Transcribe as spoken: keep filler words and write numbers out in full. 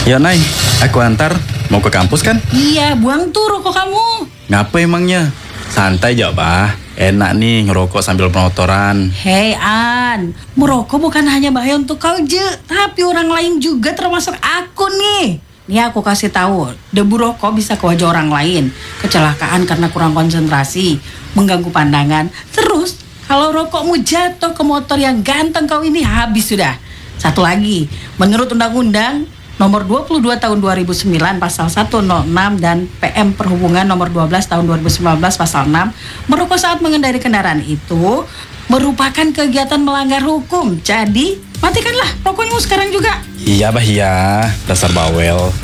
Ya, Nay, aku antar. Mau ke kampus kan? Iya, buang tuh rokok kamu. Ngapa emangnya? Santai aja, Bah. Enak nih ngerokok sambil pemotoran. Hei An, merokok bukan hanya bahaya untuk kau je, tapi orang lain juga termasuk aku nih. Nih aku kasih tahu, debu rokok bisa ke wajah orang lain, kecelakaan karena kurang konsentrasi, mengganggu pandangan. Terus kalau rokokmu jatuh ke motor yang ganteng kau ini habis sudah. Satu lagi, menurut undang-undang nomor dua puluh dua tahun dua ribu sembilan pasal seratus enam dan P M Perhubungan nomor dua belas tahun dua ribu sembilan belas pasal enam, merokok saat mengendarai kendaraan itu merupakan kegiatan melanggar hukum. Jadi, matikanlah rokokmu sekarang juga. Iya, Bah, iya. Dasar bawel.